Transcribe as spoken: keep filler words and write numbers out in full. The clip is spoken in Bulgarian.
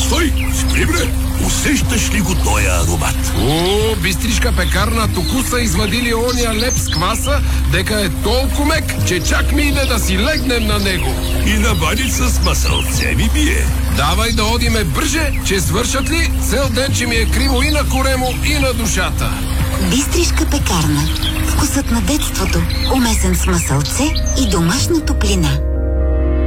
Стой! Спри, бре! Усещаш ли го тоя аромат? О, бистришка пекарна току са извадили ония леп с кваса, дека е толкова мек, че чак ми иде да си легнем на него. И на баница с масълце ми бие. Давай да одиме бърже, че свършат ли цел ден, че ми е криво и на коремо, и на душата. Бистришка пекарна. Вкусът на детството, умесен с масълце и домашна топлина.